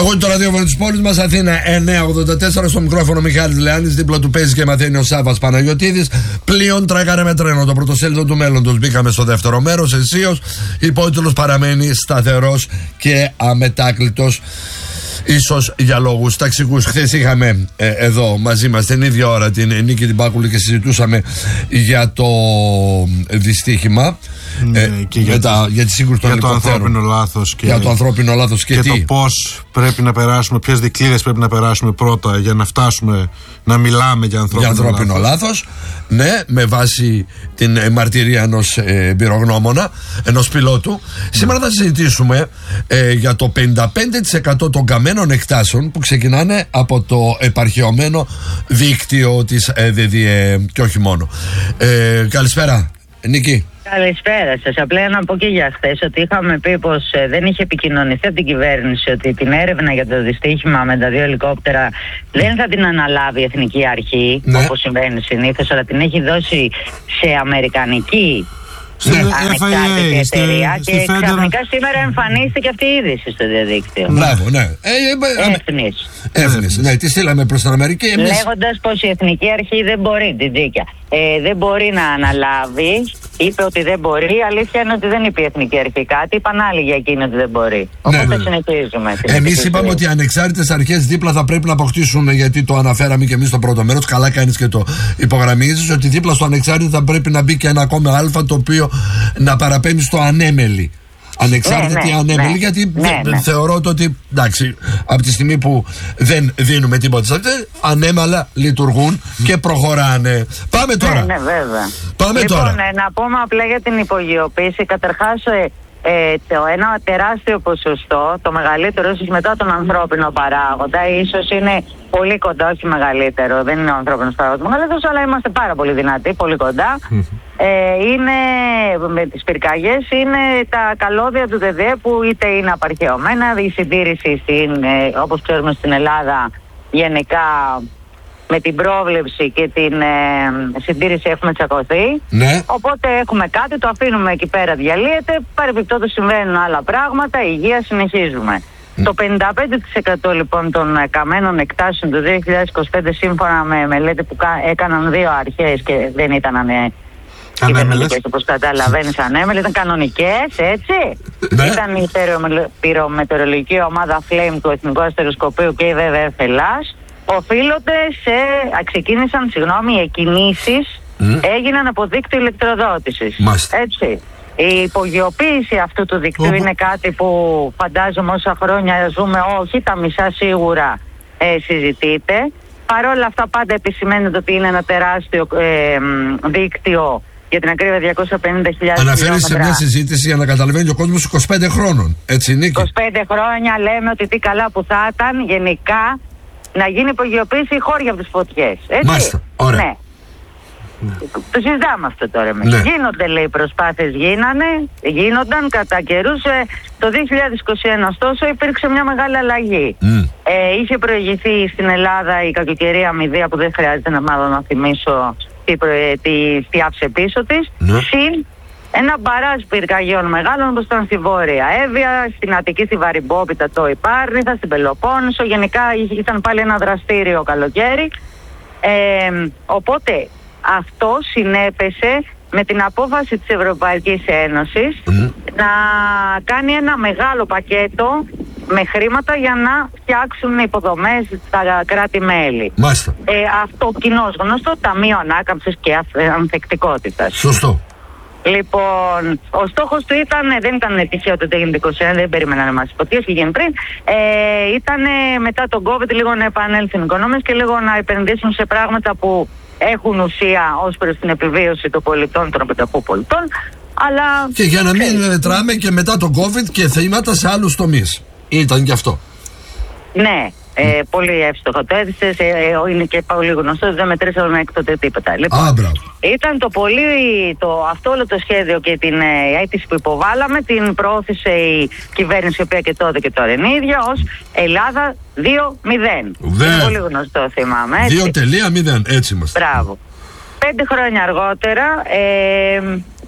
Ακούτε το ραδιόφωνο της πόλης μας, Αθήνα 984, στο μικρόφωνο Μιχάλης Λεάνης, δίπλα του παίζει και μαθαίνει ο Σάββας Παναγιωτίδης. Πλοίον τράκαρε με τρένο, το πρωτοσέλιδο του μέλλοντος. Μπήκαμε στο δεύτερο μέρος, αισίως. Υπότιτλος παραμένει σταθερός και αμετάκλητος. Ίσως για λόγους ταξικούς. Χθες είχαμε εδώ μαζί μας την ίδια ώρα την Νίκη την Πάκουλη και συζητούσαμε για το δυστύχημα, και για τη σύγκρουση των ανθρώπινο λάθος και, για το ανθρώπινο λάθος και το πώς πρέπει να περάσουμε, ποιες δικλείδες πρέπει να περάσουμε πρώτα για να φτάσουμε να μιλάμε για ανθρώπινο λάθος. Ναι, με βάση την μαρτυρία ενός εμπειρογνώμονα, ενός πιλότου. Σήμερα θα συζητήσουμε για το 55% των καμένων εκτάσεων που ξεκινάνε από το επαρχαιωμένο δίκτυο της ΔΔΕ και όχι μόνο. Καλησπέρα, Νίκη. Καλησπέρα σας. Απλά να πω και για χθες ότι είχαμε πει πως δεν είχε επικοινωνηθεί από την κυβέρνηση ότι την έρευνα για το δυστύχημα με τα 2 ελικόπτερα δεν θα την αναλάβει η Εθνική Αρχή, όπως συμβαίνει συνήθως, αλλά την έχει δώσει σε αμερικανική ανεξάρτητη εταιρεία και ξαφνικά σήμερα εμφανίστηκε αυτή η είδηση στο διαδίκτυο. Μπράβο, ναι. Έφνης. Ναι, τη στείλαμε προς την Αμερική. Λέγοντας πως η Εθνική Αρχή δεν μπορεί, την Τζίκια, δεν μπορεί να αναλάβει. Είπε ότι δεν μπορεί. Η αλήθεια είναι ότι δεν είπε η Εθνική Αρχή κάτι. Είπαν άλλοι για εκείνη ότι δεν μπορεί. Οπότε συνεχίζουμε. Εμείς είπαμε ότι οι ανεξάρτητες αρχές δίπλα θα πρέπει να αποκτήσουν, γιατί το αναφέραμε και εμείς στο πρώτο μέρος. Καλά κάνεις και το υπογραμμίζεις, ότι δίπλα στο ανεξάρτητο θα πρέπει να μπει και ένα ακόμα αλφα, το οποίο να παραπέμπει στο ανέμελη. Ανεξάρτητη ανέμελη, γιατί θεωρώ ότι εντάξει, από τη στιγμή που δεν δίνουμε τίποτα σε αυτές, ανέμαλα λειτουργούν και προχωράνε. Πάμε τώρα. Ναι, βέβαια. Πάμε λοιπόν, τώρα. Να πούμε απλά για την υπογειοποίηση. Καταρχάς, ένα τεράστιο ποσοστό, το μεγαλύτερο ίσως μετά τον ανθρώπινο παράγοντα, ίσως είναι πολύ κοντά, όχι μεγαλύτερο, δεν είναι ο ανθρώπινος παράγοντας μεγαλύτερος, αλλά είμαστε πάρα πολύ δυνατοί, πολύ κοντά. Είναι με τις πυρκαγιές, είναι τα καλώδια του ΔΔΕ που είτε είναι απαρχαιωμένα, η συντήρηση όπως ξέρουμε στην Ελλάδα γενικά με την πρόβλεψη και την συντήρηση έχουμε τσακωθεί. Ναι. Οπότε έχουμε κάτι, το αφήνουμε εκεί πέρα, διαλύεται. Παρεμπιπτόντως συμβαίνουν άλλα πράγματα, υγεία, συνεχίζουμε. Το 55% λοιπόν των καμένων εκτάσεων του 2025, σύμφωνα με μελέτη που έκαναν 2 αρχές και δεν ήταν κυβερνητικές, όπως καταλαβαίνεις, ανέμελες, ήταν κανονικές, έτσι. Ναι. Ήταν η πυρομετεωρολογική ομάδα Flame του Εθνικού Αστεροσκοπείου και η ΒΒΕ Ελλάς. Οφείλονται ξεκίνησαν οι εκκινήσεις, έγιναν από δίκτυο ηλεκτροδότησης. Έτσι. Η υπογειοποίηση αυτού του δικτύου είναι κάτι που φαντάζομαι όσα χρόνια ζούμε, όχι τα μισά σίγουρα συζητείται. Παρ' όλα αυτά πάντα επισημαίνεται ότι είναι ένα τεράστιο δίκτυο, για την ακρίβεια 250.000 αναφέρεις σε μια συζήτηση για να καταλαβαίνει ο κόσμος 25 χρόνων, έτσι Νίκη? 25 χρόνια λέμε ότι τι καλά που θα ήταν γενικά να γίνει υπογειοποίηση χώρια από τις φωτιές. Έτσι. Μάλιστα, ωραία. Ναι. Το συζητάμε αυτό τώρα. Ναι. Γίνονται, λέει, προσπάθειες, γίνονταν κατά καιρούς. Το 2021 ωστόσο υπήρξε μια μεγάλη αλλαγή. Είχε προηγηθεί στην Ελλάδα η κακοκαιρία αμυδία, που δεν χρειάζεται να θυμίσω τη θιάψε πίσω της. Συν ένα μπαράζ πυρκαγιών μεγάλων, όπως ήταν στη Βόρεια Εύβοια, στην Αττική, στη Βαρυμπόπιτα, το Υπάρνηθα, στην Πελοπόννησο. Γενικά ήταν πάλι ένα δραστήριο καλοκαίρι. Οπότε αυτό συνέπεσε με την απόφαση της Ευρωπαϊκής Ένωσης να κάνει ένα μεγάλο πακέτο με χρήματα για να φτιάξουν υποδομές στα κράτη-μέλη. Αυτό κοινώς γνωστό Ταμείο Ανάκαμψης και Ανθεκτικότητας. Σωστό. Λοιπόν, ο στόχος του δεν ήταν τυχαίο ότι έγινε 21, δεν περίμεναν εμάς φωτίες και γίνει πριν. Ήταν μετά τον COVID λίγο να επανέλθουν οι οικονομίες και λίγο να επενδύσουν σε πράγματα που έχουν ουσία ως προς την επιβίωση των πολιτών, των απαιταπού πολιτών. Αλλά και για να μην μετράμε και μετά τον COVID και θύματα σε άλλους τομείς. Ήταν και αυτό. Ναι. Πολύ εύστοχο το έδειξες, είναι και πολύ γνωστό, δεν μετρήσαμε έκτοτε τίποτα. Λοιπόν, ήταν αυτό όλο το σχέδιο και την αίτηση που υποβάλαμε, την προώθησε η κυβέρνηση, η οποία και τότε και τώρα είναι ίδια, ως Ελλάδα 2.0. Είναι πολύ γνωστό, θυμάμαι. 2.0, έτσι είμαστε. Μπράβο. 5 χρόνια αργότερα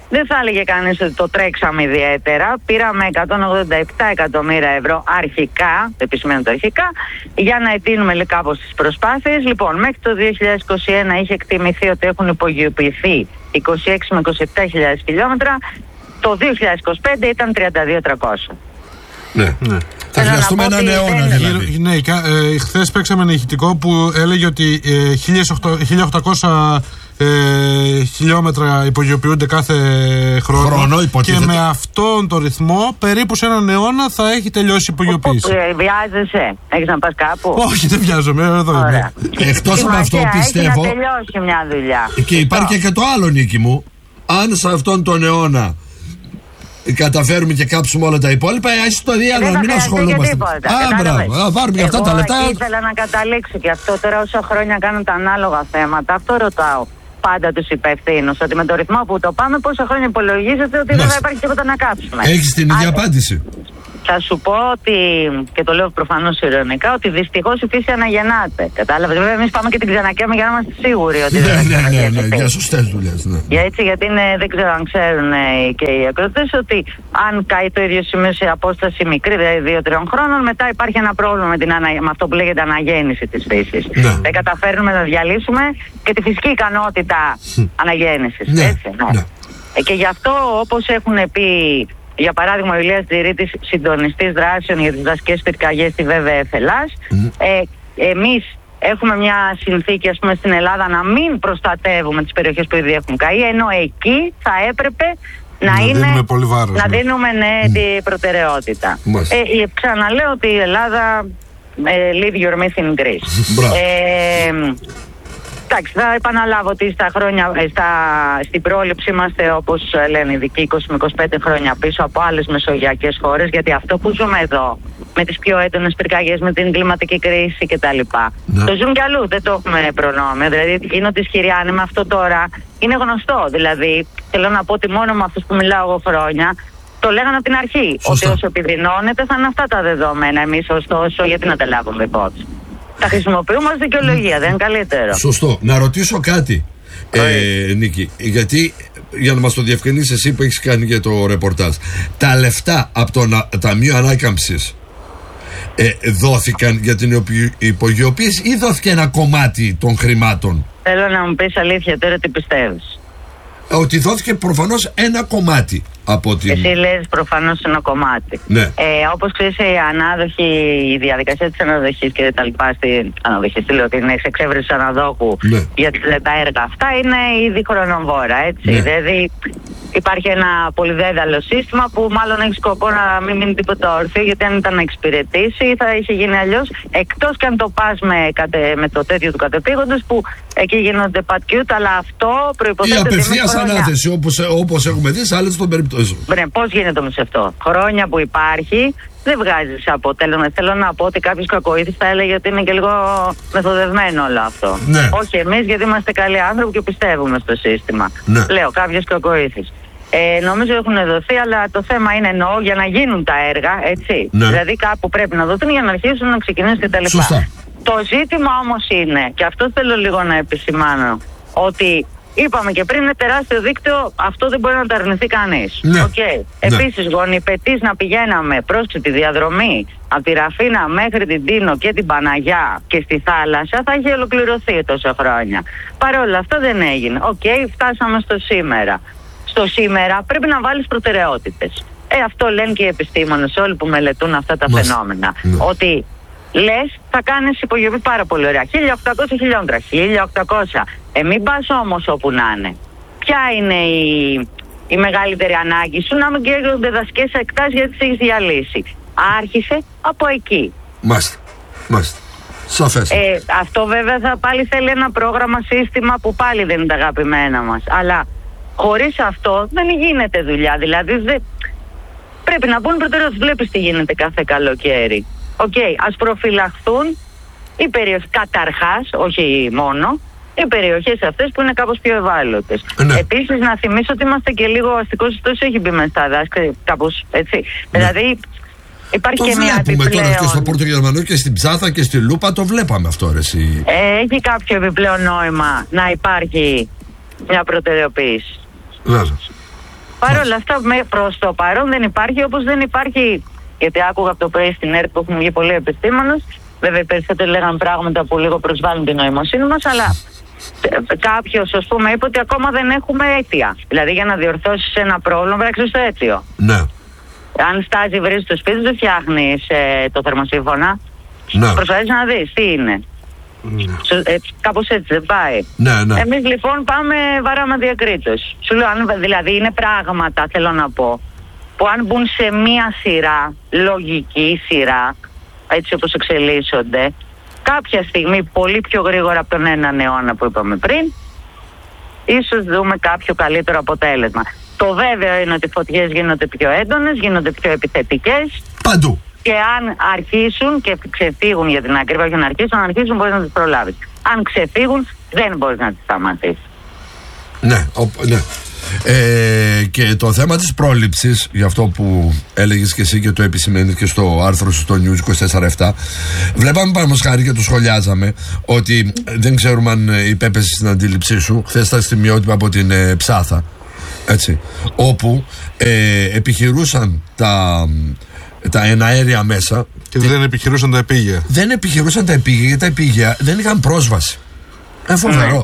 δεν θα έλεγε κανείς ότι το τρέξαμε ιδιαίτερα. Πήραμε 187 εκατομμύρια ευρώ αρχικά, επισημαίνω το αρχικά, για να ετείνουμε κάπως τις προσπάθειες. Λοιπόν, μέχρι το 2021 είχε εκτιμηθεί ότι έχουν υπογειοποιηθεί 26 με 27.000 χιλιόμετρα. Το 2025 ήταν 32.300. Ναι. Θα χρειαστούμε έναν αιώνα δηλαδή. Ναι, χθες παίξαμε ένα ηχητικό που έλεγε ότι 1.800 χιλιόμετρα υπογειοποιούνται κάθε χρόνο και με αυτόν τον ρυθμό περίπου σε έναν αιώνα θα έχει τελειώσει η υπογειοποίηση. Βιάζεσαι, έχεις να πας κάπου? Όχι, δεν βιάζομαι, εδώ είμαι. Εκτός από αυτό πιστεύω έχει να τελειώσει μια δουλειά. Και υπάρχει και το άλλο, Νίκη μου. Αν σε αυτόν τον αιώνα καταφέρουμε και κάψουμε όλα τα υπόλοιπα, ας το διάλογο, μην ασχολούμαστε. Μπράβο, πάρουμε και αυτά τα λεπτά. Ήθελα να καταλήξω και αυτό τώρα, όσα χρόνια κάνουν τα ανάλογα θέματα. Αυτό ρωτάω πάντα τους υπευθύνους, ότι με το ρυθμό που το πάμε, πόσα χρόνια υπολογίζετε ότι δεν θα υπάρχει τίποτα να κάψουμε? Έχεις την ίδια απάντηση. Θα σου πω ότι, και το λέω προφανώς ηρωνικά, ότι δυστυχώς η φύση αναγεννάται. Κατάλαβες? Βέβαια, εμείς πάμε και την ξανακαίμε για να είμαστε σίγουροι ότι δεν θα αναγεννάται. Ναι, για σωστές δουλειές. Ναι. Έτσι, γιατί δεν ξέρω αν ξέρουν και οι ακροτές ότι αν καεί το ίδιο σημείο σε απόσταση μικρή, δηλαδή 2-3 χρόνων, μετά υπάρχει ένα πρόβλημα με αυτό που λέγεται αναγέννηση της φύσης. Ναι. Δεν καταφέρνουμε να διαλύσουμε και τη φυσική ικανότητα αναγέννησης. Ναι. Έτσι, ναι. Και γι' αυτό, όπως έχουν πει. Για παράδειγμα, ο Ηλίας Τζιρίτης, συντονιστής δράσεων για τις δασικές πυρκαγιές στη ΒΒΕ Ελλάς. Εμείς έχουμε μια συνθήκη, ας πούμε, στην Ελλάδα να μην προστατεύουμε τις περιοχές που ήδη έχουν καεί, ενώ εκεί θα έπρεπε να δίνουμε την προτεραιότητα. Ξαναλέω ότι η Ελλάδα leave your myth in Greece. Εντάξει, θα επαναλάβω ότι στα χρόνια, στην πρόληψη είμαστε, όπως λένε οι ειδικοί, 20 με 25 χρόνια πίσω από άλλες μεσογειακές χώρες, γιατί αυτό που ζούμε εδώ, με τις πιο έντονες πυρκαγιές, με την κλιματική κρίση κτλ. Το ζουν κι αλλού, δεν το έχουμε προνόμιο. Δηλαδή, γίνονται ισχυροί άνεμοι, αυτό τώρα είναι γνωστό. Δηλαδή, θέλω να πω ότι μόνο με αυτούς που μιλάω εγώ χρόνια, το λέγανε από την αρχή. Σωστά. Ότι όσο επιδεινώνεται θα είναι αυτά τα δεδομένα. Εμείς, ωστόσο, γιατί να τα λάβουμε υπόψη? Τα χρησιμοποιούμε ως δικαιολογία, δεν είναι καλύτερο? Σωστό. Να ρωτήσω κάτι, Νίκη, γιατί για να μας το διευκρινίσεις εσύ που έχεις κάνει και το ρεπορτάζ, τα λεφτά από το Ταμείο Ανάκαμψης δόθηκαν για την υπογειοποίηση ή δόθηκε ένα κομμάτι των χρημάτων? Θέλω να μου πεις αλήθεια τώρα, τι πιστεύεις? Ότι δόθηκε προφανώς ένα κομμάτι από την... Εσύ λες προφανώς ένα κομμάτι. Ναι. Όπως ξέρεις, η διαδικασία της αναδοχής και τα λοιπά στην αναδοχή, την εξεξέβρεση αναδόχου για τα έργα αυτά είναι ήδη χρονοβόρα, έτσι. Ναι. Δηλαδή υπάρχει ένα πολυδέδαλο σύστημα που μάλλον έχει σκοπό να μην μείνει τίποτα όρθιο, γιατί αν ήταν να εξυπηρετήσει θα είχε γίνει αλλιώς, εκτός και αν το πας με το τέτοιο του κατεπήγοντος που εκεί γίνονται πατκιούτ, αλλά αυτό προϋποθέτει... Η απευθείας ανάθεση, όπως έχουμε δει σε άλλες των περιπτώσεων. Πώς γίνεται όμως αυτό? Χρόνια που υπάρχει δεν βγάζεις αποτέλεσμα. Θέλω να πω ότι κάποιος κακοήθης θα έλεγε ότι είναι και λίγο μεθοδευμένο όλο αυτό. Ναι. Όχι εμείς, γιατί είμαστε καλοί άνθρωποι και πιστεύουμε στο σύστημα. Ναι. Λέω κάποιος κακοήθης. Νομίζω έχουν δοθεί, αλλά το θέμα είναι εννοώ για να γίνουν τα έργα, έτσι. Ναι. Δηλαδή κάπου πρέπει να δοθούν για να αρχίσουν να ξεκινήσουν κτλ. Το ζήτημα όμως είναι, και αυτό θέλω λίγο να επισημάνω, ότι είπαμε και πριν, είναι τεράστιο δίκτυο, αυτό δεν μπορεί να το αρνηθεί κανείς. Ναι. Okay. Επίσης, γονιπετής να πηγαίναμε πρόσθετη τη διαδρομή από τη Ραφίνα μέχρι την Τίνο και την Παναγιά και στη θάλασσα, θα έχει ολοκληρωθεί τόσα χρόνια. Παρ' όλα αυτά δεν έγινε. Φτάσαμε στο σήμερα. Στο σήμερα πρέπει να βάλεις προτεραιότητες. Αυτό λένε και οι επιστήμονες, όλοι που μελετούν αυτά τα φαινόμενα. Ότι λες, θα κάνεις υπογειοποίηση πάρα πολύ ωραία. 1.800 χιλιόμετρα, 1.800. Μην πας όμως όπου να είναι. Ποια είναι η μεγαλύτερη ανάγκη σου? Να μην καίγονται δασικές εκτάσεις γιατί τις έχεις διαλύσει. Άρχισε από εκεί. Μάλιστα. Σαφές. Αυτό βέβαια θα πάλι θέλει ένα πρόγραμμα, σύστημα που πάλι δεν είναι τα αγαπημένα μας. Αλλά χωρίς αυτό δεν γίνεται δουλειά. Δηλαδή πρέπει να μπουν προτεραιότητες. Βλέπεις τι γίνεται κάθε καλοκαίρι. Ας προφυλαχθούν οι περιοχές, καταρχάς, όχι μόνο, οι περιοχές αυτές που είναι κάπως πιο ευάλωτες. Ναι. Επίσης, να θυμίσω ότι είμαστε και λίγο αστικός ιστός, έχει μπει μέσα στα δάσκαλα, κάπως έτσι. Ναι. Δηλαδή, υπάρχει και μια επιπλέον... τώρα και στο Πόρτο Γερμανό και στην Ψάθα και στη Λούπα το βλέπαμε αυτό, ρε εσύ. Έχει κάποιο επιπλέον νόημα να υπάρχει μια προτεραιοποίηση. Βάζω. Παρ' όλα αυτά, προς το παρόν δεν υπάρχει, όπως δεν υπάρχει. Γιατί άκουγα από το πρωί στην ΕΡΤ που έχουν βγει πολλοί επιστήμονες. Βέβαια, οι περισσότεροι λέγαν πράγματα που λίγο προσβάλλουν την νοημοσύνη μας, αλλά κάποιος, ας πούμε, είπε ότι ακόμα δεν έχουμε αίτια. Δηλαδή, για να διορθώσεις ένα πρόβλημα, πρέπει να ξέρεις το αίτιο. Ναι. Αν στάζει, βρίζεις το σπίτι, δεν φτιάχνεις το θερμοσύμφωνα. Ναι. Προσπαθείς να δεις τι είναι. Κάπως έτσι δεν πάει. Ναι. Εμείς λοιπόν πάμε βαράμε διακρίτως. Σου λέω, δηλαδή είναι πράγματα, θέλω να πω, που αν μπουν σε μία σειρά, λογική σειρά, έτσι όπως εξελίσσονται, κάποια στιγμή πολύ πιο γρήγορα από τον έναν αιώνα που είπαμε πριν, ίσως δούμε κάποιο καλύτερο αποτέλεσμα. Το βέβαιο είναι ότι οι φωτιές γίνονται πιο έντονες, γίνονται πιο επιθετικές. Παντού. Και αν αρχίσουν και ξεφύγουν, για την ακρίβεια, για να αρχίσουν μπορείς να τις προλάβεις. Αν ξεφύγουν δεν μπορείς να τις σταματήσεις. Ναι. Και το θέμα της πρόληψης, για αυτό που έλεγες και εσύ και το επισημαίνεις και στο άρθρο στο News 24/7, βλέπαμε παραδείγματος χάρη και το σχολιάζαμε ότι δεν ξέρουμε αν υπέπεσε στην αντίληψή σου χθες τα στιγμιότυπα από την Ψάθα, έτσι, όπου επιχειρούσαν τα εναέρια μέσα και δεν επιχειρούσαν τα επίγεια. Δεν επιχειρούσαν τα επίγεια γιατί τα επίγεια δεν είχαν πρόσβαση. Φοβερό.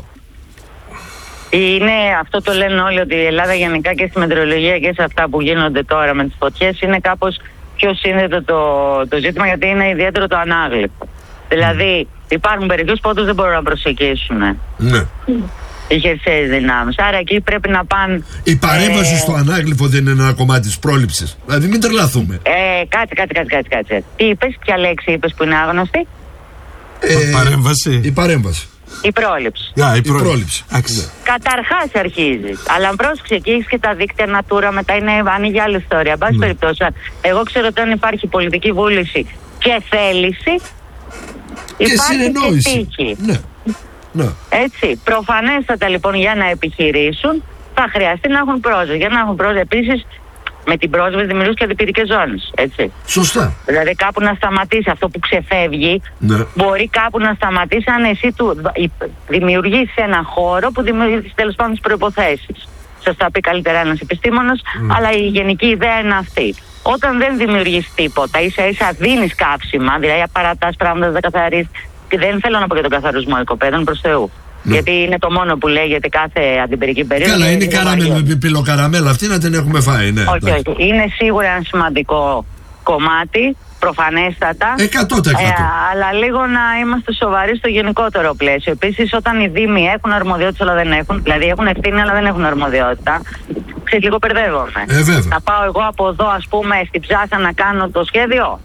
Είναι, αυτό το λένε όλοι, ότι η Ελλάδα γενικά και στη μετεωρολογία και σε αυτά που γίνονται τώρα με τις φωτιές είναι κάπως πιο σύνδετο το ζήτημα, γιατί είναι ιδιαίτερο το ανάγλυφο. Δηλαδή υπάρχουν περιοχές που όντως δεν μπορούν να προσεγγίσουν. Ναι. Οι χερσαίες δυνάμεις. Άρα εκεί πρέπει να πάνε. Η παρέμβαση στο ανάγλυφο δεν είναι ένα κομμάτι της πρόληψης. Δηλαδή μην τρελαθούμε. Κάτσε. Τι είπες, ποια λέξη είπες που είναι άγνωστη? Παρέμβαση. Η παρέμβαση. Η πρόληψη. Η πρόληψη. Καταρχάς αρχίζει. Αλλά αν πρόσεξε, εκεί έχεις και τα δίκτυα Natura, μετά ανοίγει άλλη ιστορία. Εν πάση περιπτώσει, εγώ ξέρω ότι αν υπάρχει πολιτική βούληση και θέληση, υπάρχει και τύχη. Ναι. Έτσι. Προφανέστατα λοιπόν για να επιχειρήσουν θα χρειαστεί να έχουν πρόσβαση. Για να έχουν πρόσβαση, επίσης, με την πρόσβαση δημιουργούν και αντιπυρικές ζώνες. Έτσι. Σωστά. Δηλαδή κάπου να σταματήσει αυτό που ξεφεύγει, μπορεί κάπου να σταματήσει αν εσύ δημιουργήσει ένα χώρο που δημιουργήσει τέλος πάντων τις προϋποθέσεις. Σας θα πει καλύτερα ένας επιστήμονας, αλλά η γενική ιδέα είναι αυτή. Όταν δεν δημιουργείς τίποτα, ίσα-ίσα δίνεις καύσιμα, δηλαδή απαρατάς πράγματα, δεν καθαρίζεις. Και δεν θέλω να πω για τον καθαρισμό οικοπαίδων, προς Θεού. Γιατί είναι το μόνο που λέγεται κάθε αντιπυρική περίοδο. Καλά, είναι καραμέλα, πιλοκαραμέλα αυτή να την έχουμε φάει, ναι. Όχι. Είναι σίγουρα ένα σημαντικό κομμάτι, προφανέστατα. 100%. Αλλά λίγο να είμαστε σοβαροί στο γενικότερο πλαίσιο. Επίσης, όταν οι δήμοι έχουν αρμοδιότητα αλλά δεν έχουν, δηλαδή έχουν ευθύνη αλλά δεν έχουν αρμοδιότητα, ξέρεις, λίγο μπερδεύομαι. Θα πάω εγώ από εδώ, ας πούμε, στην Ψάθα να κάνω το σχέδιο.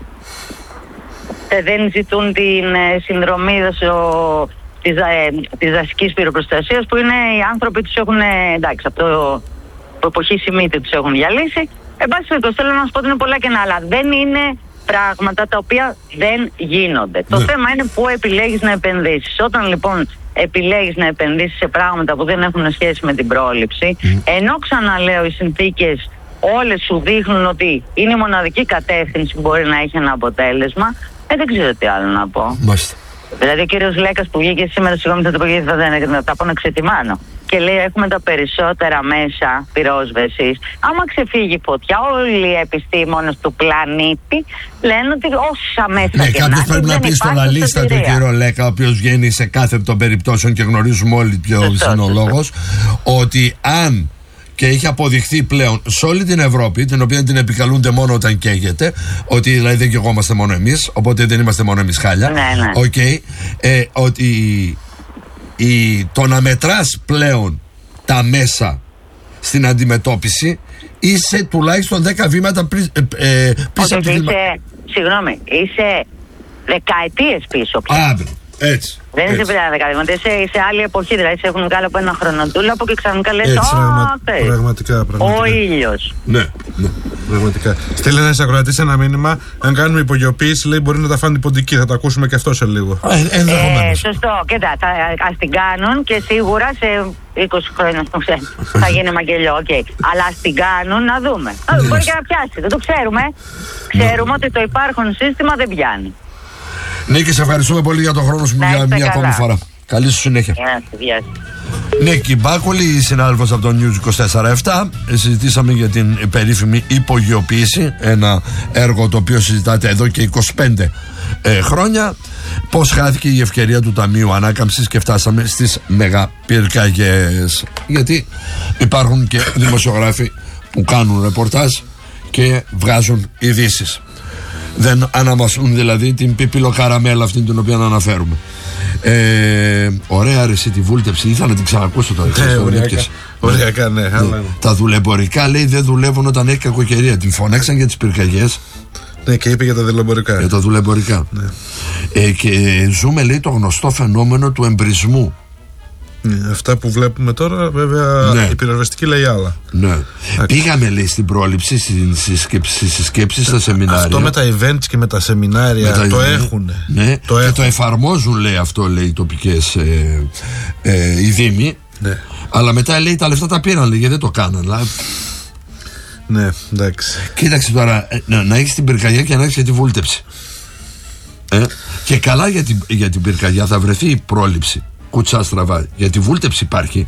Δεν ζητούν την συνδρομή της δασικής πυροπροστασίας, που είναι οι άνθρωποι τους έχουν, εντάξει, από εποχή Σιμίτη τους έχουν διαλύσει. Εν πάση περιπτώσει, θέλω να σου πω ότι είναι πολλά κενά, αλλά δεν είναι πράγματα τα οποία δεν γίνονται. Το θέμα είναι πού επιλέγεις να επενδύσεις. Όταν λοιπόν επιλέγεις να επενδύσεις σε πράγματα που δεν έχουν σχέση με την πρόληψη, ενώ ξαναλέω οι συνθήκες όλες σου δείχνουν ότι είναι η μοναδική κατεύθυνση που μπορεί να έχει ένα αποτέλεσμα, δεν ξέρω τι άλλο να πω. Μάλιστα. Δηλαδή ο κύριος Λέκας που βγήκε σήμερα, συγγνώμη θα το πω γιατί θα τα πω να ξετιμάνω, και λέει έχουμε τα περισσότερα μέσα πυρόσβεσης. Άμα ξεφύγει φωτιά, όλοι οι επιστήμονες του πλανήτη λένε ότι όσα μέσα και κάποιος πρέπει να πει στον λαλίστα τον κύριο Λέκα, ο οποίος βγαίνει σε κάθε των περιπτώσεων και γνωρίζουμε όλοι ποιος είναι ο λόγος, ότι αν και έχει αποδειχθεί πλέον σε όλη την Ευρώπη, την οποία την επικαλούνται μόνο όταν καίγεται, ότι δηλαδή δεν καιγόμαστε μόνο εμείς, οπότε δεν είμαστε μόνο εμείς χάλια. Ότι το να μετράς πλέον τα μέσα στην αντιμετώπιση, είσαι τουλάχιστον 10 βήματα πίσω από την... Συγγνώμη, είσαι δεκαετίες πίσω πια. Έτσι. Δεν είσαι πια δεκαετίες, είσαι σε άλλη εποχή. Δηλαδή σε έχουν κάνει από ένα χρονοτούλαπο και ξαφνικά λες πραγματικά. Ο ήλιος. Ναι, πραγματικά. Στείλει ένας ακροατής ένα μήνυμα. Αν κάνουμε υπογειοποίηση, λέει, μπορεί να τα φάνε ποντική. Θα τα ακούσουμε και αυτό σε λίγο. Σωστό. Κοίτα, ας την κάνουν και σίγουρα σε 20 χρόνια θα γίνει μαγγελιό. Αλλά ας την κάνουν να δούμε. Μπορεί και να πιάσει. Δεν το ξέρουμε. Ξέρουμε ότι το υπάρχον σύστημα δεν πιάνει. Νίκη, σε ευχαριστούμε πολύ για τον χρόνο σου για μια ακόμη φορά. Καλή σου συνέχεια. Νίκη Μπάκολη, η συνάδελφος από το News 24/7. Συζητήσαμε για την περίφημη υπογειοποίηση, ένα έργο το οποίο συζητάται εδώ και 25 χρόνια. Πώς χάθηκε η ευκαιρία του Ταμείου Ανάκαμψης και φτάσαμε στις μεγαπυρκαγιές. Γιατί υπάρχουν και δημοσιογράφοι που κάνουν ρεπορτάζ και βγάζουν ειδήσεις. Δεν αναμασούν δηλαδή την πιπιλοκαραμέλα αυτή την οποία αναφέρουμε. Ωραία αρέσει τη βούλτεψη. Ήθελα να την ξανακούσω τώρα. Οριακά, ναι. Τα δουλεμπορικά λέει δεν δουλεύουν όταν έχει κακοκαιρία. Την φωνάξαν για τις πυρκαγιές. Ναι, και είπε για τα δουλεμπορικά. Για τα δουλεμπορικά. Ναι. Και ζούμε, λέει, το γνωστό φαινόμενο του εμπρισμού. Αυτά που βλέπουμε τώρα, βέβαια, ναι. Η πυροσβεστική λέει άλλα. Ναι. Πήγαμε, λέει, στην πρόληψη, στις συσκέψεις, στα σεμινάρια. Αυτό με τα events και με τα σεμινάρια το έχουν. Ναι. Και το εφαρμόζουν, λέει, αυτό, λέει, οι τοπικές οι δήμοι. Ναι. Αλλά μετά, λέει, τα λεφτά τα πήραν, λέει, γιατί δεν το κάναν. Ναι, εντάξει. Κοίταξε τώρα, να έχεις την πυρκαγιά και να έχεις και τη βούλτεψη. Και καλά για την πυρκαγιά θα βρεθεί η πρόληψη. Κουτσά στραβά. Για τη βούλτεψη υπάρχει.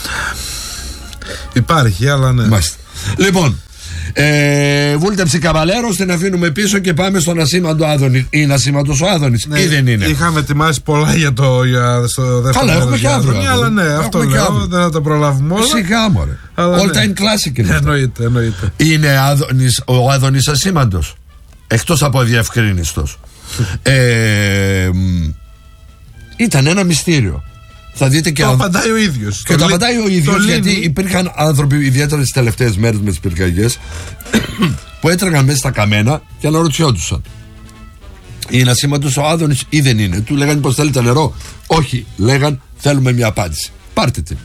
Υπάρχει, αλλά ναι. Μάλιστα. Λοιπόν, βούλτεψη Καβαλέρος, την αφήνουμε πίσω και πάμε στον ασήμαντο Άδωνη. Είναι ασήμαντος ο Άδωνης, ναι, ή δεν είναι? Είχαμε ετοιμάσει πολλά για στο δεύτερο. Καλά, έχουμε και αύριο. Αλλά ναι, αυτό λέω, δεν θα το προλάβουμε όλα. Σιγά, μωρέ. All time classic είναι. Εννοείται. Είναι ο Άδωνης ασήμαντος, εκτός από αδιευκρίνιστος. Ήταν ένα μυστήριο. Θα δείτε και το απαντάει ο ίδιος. Και το απαντάει ο ίδιος, γιατί υπήρχαν άνθρωποι, ιδιαίτερα τις τελευταίες μέρες με τις πυρκαγιές, που έτρεγαν μέσα στα καμένα και αναρωτιόντουσαν, είναι ασήμαντος ο Άδωνης ή δεν είναι? Του λέγανε πως θέλετε νερό? Όχι, λέγαν θέλουμε μια απάντηση. Πάρτε την.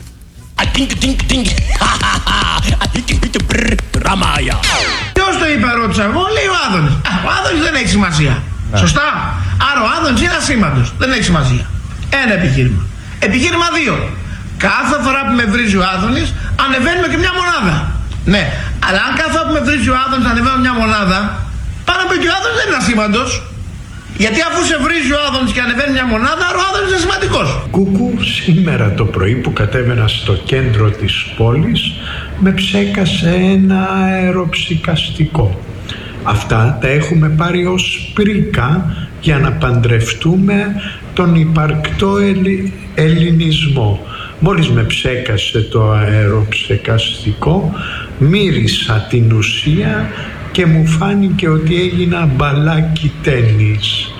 Ποιος το είπε, ρώτησα εγώ? Λέει ο Άδωνης. Ο Άδωνης δεν έχει σημασία. Σωστά. Άρα ο Άδωνης είναι ασήμαντος. Δεν έχει σημασία. Ένα επιχείρημα. Επιχείρημα 2. Κάθε φορά που με βρίζει ο Άδωνης ανεβαίνουμε και μια μονάδα. Ναι. Αλλά αν κάθε φορά που με βρίζει ο Άδωνης ανεβαίνουμε μια μονάδα, πάνω από και ο Άδωνης δεν είναι ασήμαντος. Γιατί αφού σε βρίζει ο Άδωνης και ανεβαίνει μια μονάδα, ο Άδωνης είναι σημαντικός. Κούκου, σήμερα το πρωί που κατέβαινα στο κέντρο της πόλης, με ψέκασε ένα αεροψικαστικό. Αυτά τα έχουμε πάρει ως πρίκα για να παντρευτούμε τον υπαρκτό ελληνισμό. Μόλις με ψέκασε το αεροψεκαστικό, μύρισα την ουσία και μου φάνηκε ότι έγινα μπαλάκι τένις.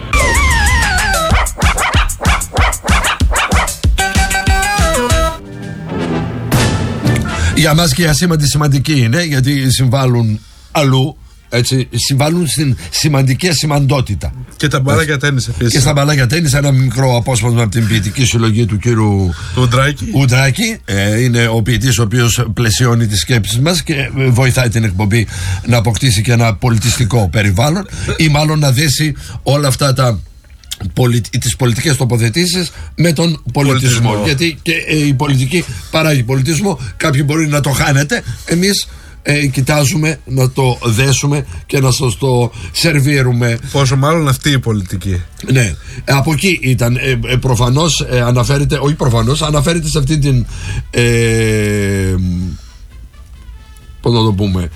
Για μας και οι ασήμαντοι σημαντικοί είναι, γιατί συμβάλλουν αλλού. Έτσι, συμβάλλουν στην σημαντική ασημαντότητα. Και τα μπαλάκια τένις επίσης. Και στα μπαλάκια τένις, ένα μικρό απόσπασμα από την ποιητική συλλογή του κύριου Ουντράκη. Είναι ο ποιητής ο οποίος πλαισιώνει τις σκέψεις μας και βοηθάει την εκπομπή να αποκτήσει και ένα πολιτιστικό περιβάλλον, ή μάλλον να δέσει όλα αυτά τις πολιτικές τοποθετήσεις με τον πολιτισμό. Γιατί και η πολιτική παράγει πολιτισμό. Κάποιοι μπορεί να το χάνετε. Εμείς κοιτάζουμε να το δέσουμε και να σας το σερβίρουμε. Πόσο μάλλον αυτή η πολιτική. Ναι, από εκεί ήταν. Προφανώς αναφέρεται, όχι προφανώς, αναφέρεται σε αυτή την πώς να το πούμε,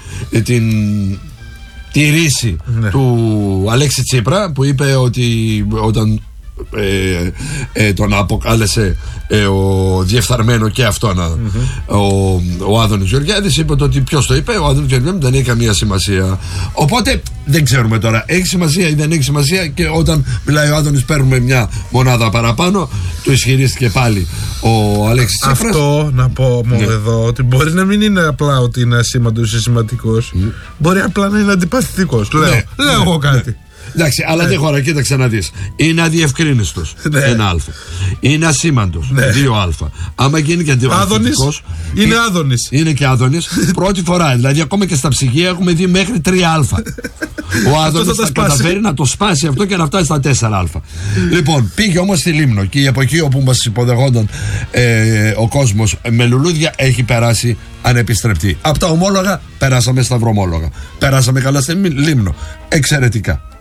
τη ρίση του Αλέξη Τσίπρα, που είπε ότι όταν τον αποκάλεσε ο διεφθαρμένο και αυτόν ο Άδωνης Γεωργιάδης, είπε ότι ποιος το είπε? Ο Άδωνης Γεωργιάδης δεν έχει καμία σημασία. Οπότε δεν ξέρουμε τώρα έχει σημασία ή δεν έχει σημασία, και όταν μιλάει ο Άδωνης παίρνουμε μια μονάδα παραπάνω. Το ισχυρίστηκε πάλι ο Αλέξης Τσίπρας. Αυτό να πω μόνο εδώ, ότι μπορεί να μην είναι απλά ότι είναι ασήμαντος ή σημαντικός, μπορεί απλά να είναι αντιπαθητικός. Λέω εγώ κάτι. Εντάξει, αλλά δεν χώρα, κοίταξε να δεις. Είναι αδιευκρίνιστος, 1α. Είναι ασήμαντος, 2α. Άμα γίνει και αντιπαθητικός, είναι Άδωνης. Είναι και Άδωνης. Πρώτη φορά, δηλαδή ακόμα και στα ψυγεία έχουμε δει μέχρι 3α. Ο Άδωνης θα καταφέρει να το σπάσει αυτό και να φτάσει στα 4α. Λοιπόν, πήγε όμως στη Λίμνο, και η εποχή όπου μας υποδεχόταν ο κόσμος με λουλούδια έχει περάσει ανεπιστρεπτή. Από τα ομόλογα περάσαμε στα βρωμόλογα. Περάσαμε καλά στη Λίμνο. Εξαιρετικά.